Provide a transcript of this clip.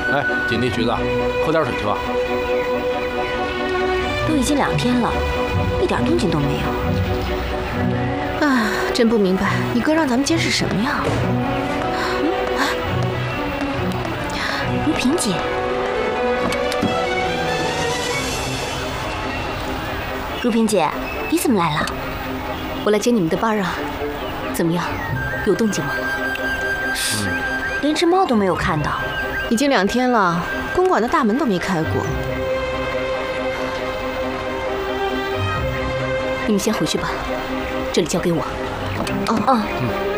哎，锦鲤、橘子，喝点水去吧。 都已经2天了，一点动静都没有。 啊，真不明白你哥让咱们监视什么呀？ 如萍姐，如萍姐，你怎么来了？ 我来接你们的班啊。怎么样，有动静吗？ 连只猫都没有看到。 已经2天了，公馆的大门都没开过。你们先回去吧，这里交给我。 哦。